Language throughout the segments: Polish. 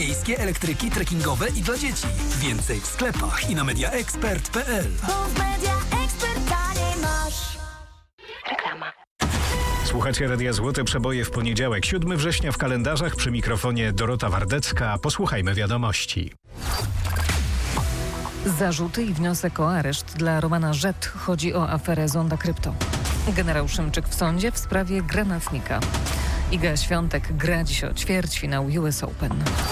Miejskie elektryki trekkingowe i dla dzieci. Więcej w sklepach i na mediaexpert.pl. Reklama. Słuchacie Radia Złote Przeboje w poniedziałek, 7 września w kalendarzach. Przy mikrofonie Dorota Wardecka. Posłuchajmy wiadomości. Zarzuty i wniosek o areszt dla Romana Rzet. Chodzi o aferę Zonda Krypto. Generał Szymczyk w sądzie w sprawie granatnika. Iga Świątek gra dziś o ćwierćfinał US Open.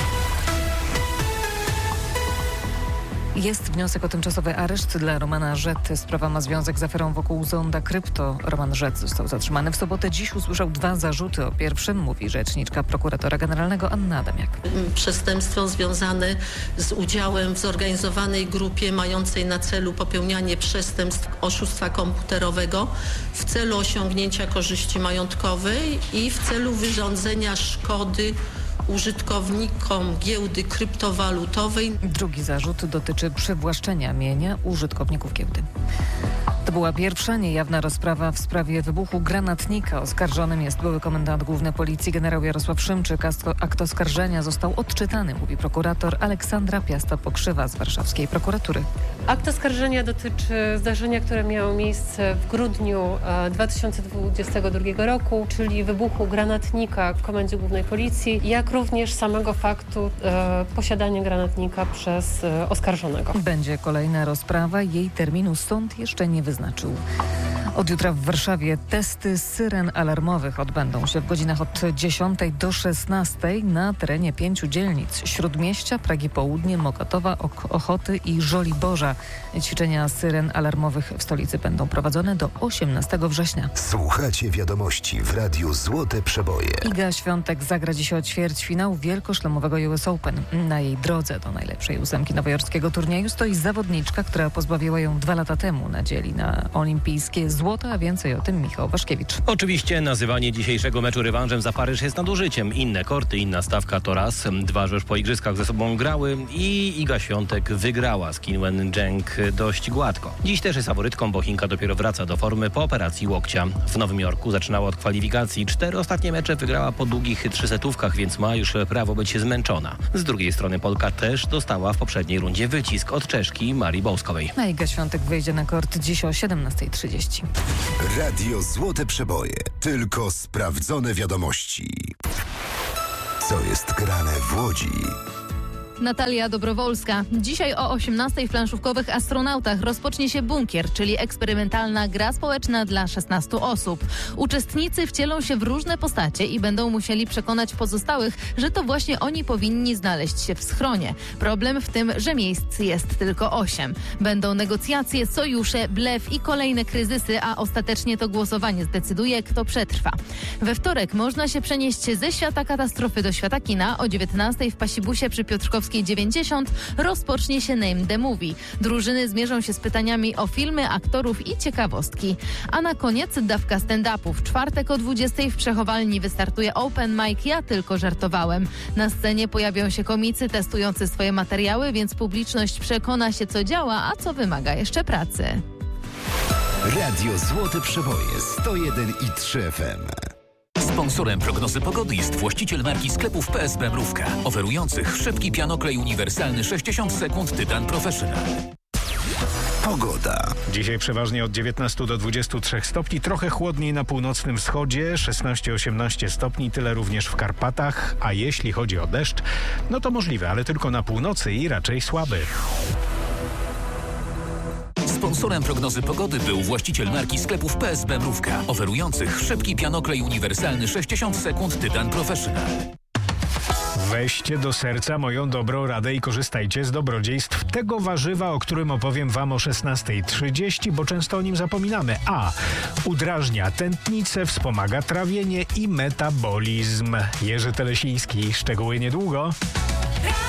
Jest wniosek o tymczasowy areszt dla Romana Rzet. Sprawa ma związek z aferą wokół Zonda Krypto. Roman Rzet został zatrzymany w sobotę. Dziś usłyszał 2 zarzuty. O pierwszym mówi rzeczniczka prokuratora generalnego Anna Adamiak. Przestępstwo związane z udziałem w zorganizowanej grupie mającej na celu popełnianie przestępstw oszustwa komputerowego w celu osiągnięcia korzyści majątkowej i w celu wyrządzenia szkody użytkownikom giełdy kryptowalutowej. Drugi zarzut dotyczy przywłaszczenia mienia użytkowników giełdy. To była pierwsza niejawna rozprawa w sprawie wybuchu granatnika. Oskarżonym jest były komendant główny policji generał Jarosław Szymczyk. Akt oskarżenia został odczytany, mówi prokurator Aleksandra Piasta-Pokrzywa z warszawskiej prokuratury. Akt oskarżenia dotyczy zdarzenia, które miało miejsce w grudniu 2022 roku, czyli wybuchu granatnika w Komendzie Głównej Policji, jak również samego faktu posiadania granatnika przez oskarżonego. Będzie kolejna rozprawa. Jej terminu sąd jeszcze nie wyznaczył. Od jutra w Warszawie testy syren alarmowych odbędą się w godzinach od 10 do 16 na terenie 5 dzielnic: Śródmieścia, Pragi Południe, Mokotowa, Ochoty i Żoliborza. Ćwiczenia syren alarmowych w stolicy będą prowadzone do 18 września. Słuchacie wiadomości w Radiu Złote Przeboje. Iga Świątek zagra dziś o ćwierćfinał wielkoszlemowego US Open. Na jej drodze do najlepszej 8 nowojorskiego turnieju stoi zawodniczka, która pozbawiła ją 2 lata temu nadziei na olimpijskie złoto, a więcej o tym Michał Waszkiewicz. Oczywiście nazywanie dzisiejszego meczu rewanżem za Paryż jest nadużyciem. Inne korty, inna stawka to raz. 2 już po igrzyskach ze sobą grały i Iga Świątek wygrała z Qin Zheng dość gładko. Dziś też jest faworytką, bo Chinka dopiero wraca do formy po operacji łokcia. W Nowym Jorku zaczynała od kwalifikacji. 4 ostatnie mecze wygrała po długich 3-setówkach, więc ma już prawo być zmęczona. Z drugiej strony Polka też dostała w poprzedniej rundzie wycisk od Czeszki Marii Bołskowej. A Iga Świątek wyjdzie na kort dziś o 17:30. Radio Złote Przeboje. Tylko sprawdzone wiadomości. Co jest grane w Łodzi? Natalia Dobrowolska. Dzisiaj o 18:00 w planszówkowych Astronautach rozpocznie się Bunkier, czyli eksperymentalna gra społeczna dla 16 osób. Uczestnicy wcielą się w różne postacie i będą musieli przekonać pozostałych, że to właśnie oni powinni znaleźć się w schronie. Problem w tym, że miejsc jest tylko 8. Będą negocjacje, sojusze, blef i kolejne kryzysy, a ostatecznie to głosowanie zdecyduje, kto przetrwa. We wtorek można się przenieść ze świata katastrofy do świata kina. O 19:00 w Pasibusie przy Piotrkowskiej 90 rozpocznie się Name the Movie. Drużyny zmierzą się z pytaniami o filmy, aktorów i ciekawostki. A na koniec dawka stand-upu. W czwartek o 20:00 w Przechowalni wystartuje Open Mic Ja tylko żartowałem. Na scenie pojawią się komicy testujący swoje materiały, więc publiczność przekona się, co działa, a co wymaga jeszcze pracy. Radio Złote Przeboje 101,3 FM. Sponsorem prognozy pogody jest właściciel marki sklepów PSB Mrówka, oferujących szybki pianoklej uniwersalny 60 sekund Tytan Professional. Pogoda. Dzisiaj przeważnie od 19 do 23 stopni, trochę chłodniej na północnym wschodzie, 16-18 stopni, tyle również w Karpatach, a jeśli chodzi o deszcz, no to możliwe, ale tylko na północy i raczej słaby. Sponsorem prognozy pogody był właściciel marki sklepów PSB Mrówka, oferujących szybki pianoklej uniwersalny 60 sekund Tytan Professional. Weźcie do serca moją dobrą radę i korzystajcie z dobrodziejstw tego warzywa, o którym opowiem Wam o 16:30, bo często o nim zapominamy. A. Udrażnia tętnicę, wspomaga trawienie i metabolizm. Jerzy Telesiński. Szczegóły niedługo.